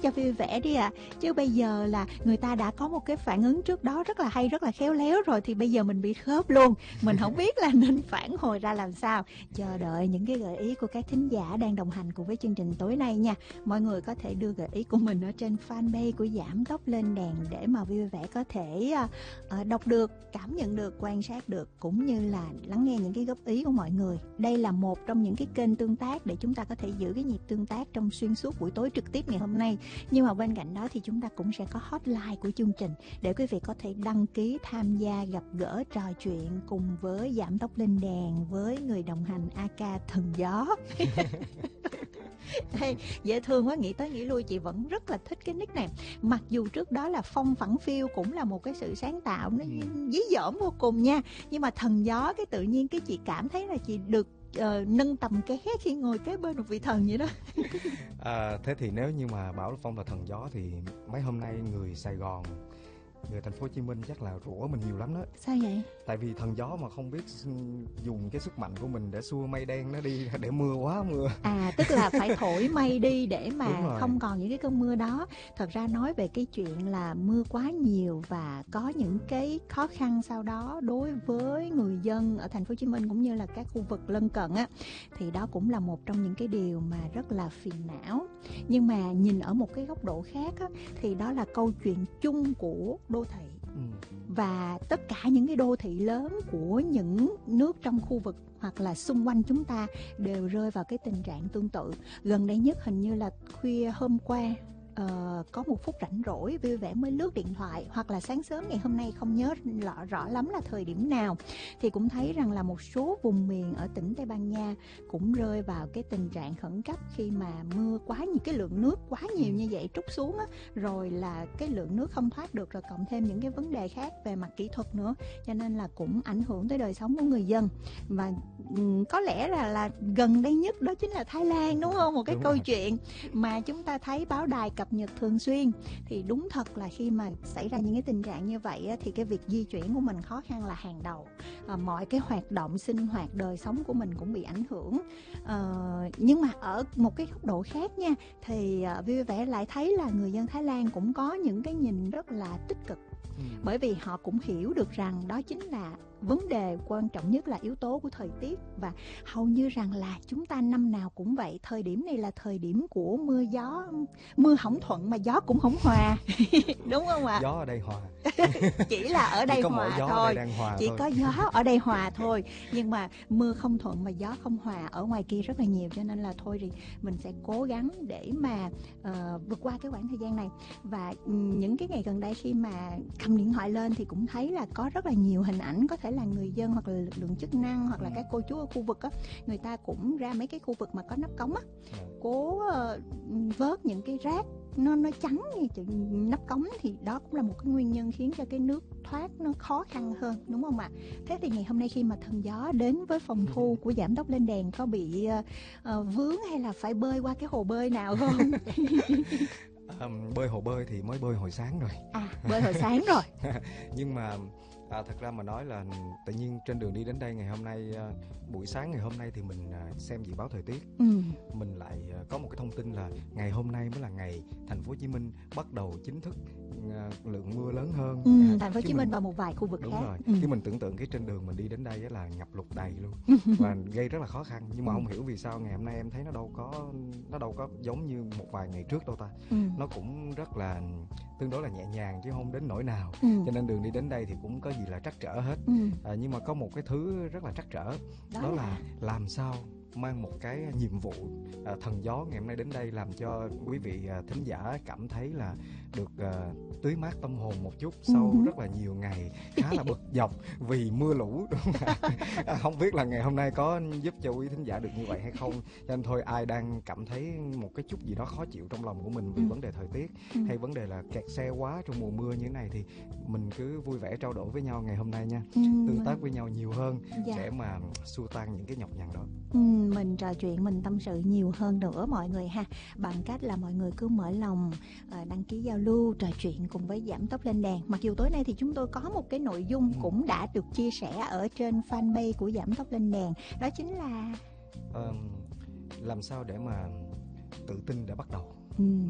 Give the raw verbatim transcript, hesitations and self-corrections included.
cho vui vẻ đi ạ. À. Chứ bây giờ là người ta đã có một cái phản ứng trước đó rất là hay, rất là khéo léo rồi, thì bây giờ mình bị khớp luôn. Mình không biết là nên phản hồi ra làm sao. Chờ đợi những cái gợi ý của các thính giả đang đồng hành cùng với chương trình tối nay nha. Mọi người có thể đưa gợi ý của mình ở trên fanpage của Giảm Tốc Lên Đèn để mà vui vẻ có thể uh, đọc được, cảm nhận được, quan sát được, cũng như là lắng nghe những cái góp ý của mọi người. Đây là một trong những cái kênh tương tác để chúng ta có thể giữ cái nhịp tương tác trong xuyên suốt buổi tối trực tiếp ngày hôm nay. Nhưng mà bên cạnh đó thì chúng ta cũng sẽ có hotline của chương trình để quý vị có thể đăng ký tham gia, gặp gỡ, trò chuyện cùng với Giảm Tốc Lên Đèn với người đồng hành a ca Thần Gió. Hey, dễ thương quá, nghĩ tới nghĩ lui chị vẫn rất là thích cái nick này. Mặc dù trước đó là Phong Phẳng Phiêu cũng là một cái sự sáng tạo nó ừ. dí dỏm vô cùng nha. Nhưng mà Thần Gió cái tự nhiên cái chị cảm thấy là chị được uh, nâng tầm ké khi ngồi kế bên một vị thần vậy đó. À, thế thì nếu như mà bảo Phong là thần gió thì mấy hôm nay người Sài Gòn, người thành phố Hồ Chí Minh chắc là rủa mình nhiều lắm đó. Sao vậy? Tại vì thần gió mà không biết dùng cái sức mạnh của mình để xua mây đen nó đi, để mưa quá mưa. À, tức là phải thổi mây đi để mà không còn những cái cơn mưa đó. Thật ra nói về cái chuyện là mưa quá nhiều và có những cái khó khăn sau đó đối với người dân ở thành phố Hồ Chí Minh cũng như là các khu vực lân cận á, thì đó cũng là một trong những cái điều mà rất là phiền não. Nhưng mà nhìn ở một cái góc độ khác á, thì đó là câu chuyện chung của đô thị. Ừ. Và tất cả những cái đô thị lớn của những nước trong khu vực hoặc là xung quanh chúng ta đều rơi vào cái tình trạng tương tự. Gần đây nhất hình như là khuya hôm qua, Uh, có một phút rảnh rỗi vui vẻ mới lướt điện thoại, hoặc là sáng sớm ngày hôm nay không nhớ rõ, rõ lắm là thời điểm nào, thì cũng thấy rằng là một số vùng miền ở tỉnh Tây Ban Nha cũng rơi vào cái tình trạng khẩn cấp khi mà mưa quá nhiều, cái lượng nước quá nhiều như vậy trút xuống á, rồi là cái lượng nước không thoát được, rồi cộng thêm những cái vấn đề khác về mặt kỹ thuật nữa, cho nên là cũng ảnh hưởng tới đời sống của người dân. Và um, có lẽ là là gần đây nhất đó chính là Thái Lan, đúng không? Một cái đúng câu rồi. Chuyện mà chúng ta thấy báo đài cập nhật thường xuyên, thì đúng thật là khi mà xảy ra những cái tình trạng như vậy á, thì cái việc di chuyển của mình khó khăn là hàng đầu. À, mọi cái hoạt động sinh hoạt đời sống của mình cũng bị ảnh hưởng. À, nhưng mà ở một cái góc độ khác nha, thì à, vui vẻ lại thấy là người dân Thái Lan cũng có những cái nhìn rất là tích cực. Ừ. Bởi vì họ cũng hiểu được rằng đó chính là vấn đề quan trọng nhất là yếu tố của thời tiết, và hầu như rằng là chúng ta năm nào cũng vậy, thời điểm này là thời điểm của mưa gió, mưa hổng thuận mà gió cũng hổng hòa. Đúng không ạ? Gió ở đây hòa. Chỉ là ở đây hòa gió thôi, ở đây đang hòa chỉ thôi. có gió ở đây hòa thôi, nhưng mà mưa không thuận mà gió không hòa ở ngoài kia rất là nhiều, cho nên là thôi thì mình sẽ cố gắng để mà uh, vượt qua cái khoảng thời gian này. Và những cái ngày gần đây khi mà cầm điện thoại lên thì cũng thấy là có rất là nhiều hình ảnh, có thể là người dân hoặc là lực lượng chức năng hoặc là các cô chú ở khu vực á, người ta cũng ra mấy cái khu vực mà có nắp cống á, cố uh, vớt những cái rác nó nó trắng như chữ nắp cống, thì đó cũng là một cái nguyên nhân khiến cho cái nước thoát nó khó khăn hơn, đúng không ạ? Thế thì ngày hôm nay khi mà thần gió đến với phòng thu của Giảm Tốc Lên Đèn có bị uh, uh, vướng hay là phải bơi qua cái hồ bơi nào không? um, bơi hồ bơi thì mới bơi hồi sáng rồi. À, bơi hồi sáng rồi. Nhưng mà À, thật ra mà nói là tự nhiên trên đường đi đến đây ngày hôm nay, uh, buổi sáng ngày hôm nay thì mình uh, xem dự báo thời tiết, ừ. mình lại uh, có một cái thông tin là ngày hôm nay mới là ngày thành phố Hồ Chí Minh bắt đầu chính thức uh, lượng mưa lớn hơn. Ừ, à, thành phố Hồ Chí Minh và một vài khu vực đúng khác. Rồi. Ừ. Chứ mình tưởng tượng cái trên đường mình đi đến đây là ngập lụt đầy luôn và gây rất là khó khăn. Nhưng mà không hiểu vì sao ngày hôm nay em thấy nó đâu có nó đâu có giống như một vài ngày trước đâu ta. Ừ. Nó cũng rất là tương đối là nhẹ nhàng chứ không đến nỗi nào. Ừ. Cho nên đường đi đến đây thì cũng có gì là trắc trở hết. Ừ. À, nhưng mà có một cái thứ rất là trắc trở, đó, đó là... là làm sao mang một cái nhiệm vụ à, thần gió ngày hôm nay đến đây làm cho quý vị à, thính giả cảm thấy là được à, tưới mát tâm hồn một chút sau ừ. rất là nhiều ngày khá là bực dọc vì mưa lũ, đúng không ạ? À, không biết là ngày hôm nay có giúp cho quý thính giả được như vậy hay không. Cho nên thôi, ai đang cảm thấy một cái chút gì đó khó chịu trong lòng của mình vì ừ. vấn đề thời tiết ừ. hay vấn đề là kẹt xe quá trong mùa mưa như thế này thì mình cứ vui vẻ trao đổi với nhau ngày hôm nay nha. Ừ. Tương tác với nhau nhiều hơn dạ. để mà xua tan những cái nhọc nhằn đó. Ừ, mình trò chuyện, mình tâm sự nhiều hơn nữa mọi người ha, bằng cách là mọi người cứ mở lòng uh, đăng ký giao lưu, trò chuyện cùng với Giảm Tốc Lên Đèn. Mặc dù tối nay thì chúng tôi có một cái nội dung ừ. cũng đã được chia sẻ ở trên fanpage của Giảm Tốc Lên Đèn, đó chính là uh, làm sao để mà tự tin để bắt đầu. Ừ.